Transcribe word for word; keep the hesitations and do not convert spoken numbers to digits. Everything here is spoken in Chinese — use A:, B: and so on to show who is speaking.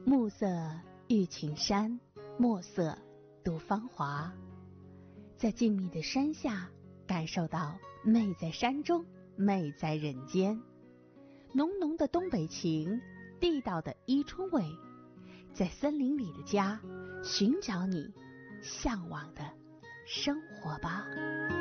A: 暮色郁青山，墨色渡芳华。在静谧的山下，感受到美在山中，美在人间。浓浓的东北情，地道的伊春味，在森林里的家，寻找你向往的生活吧。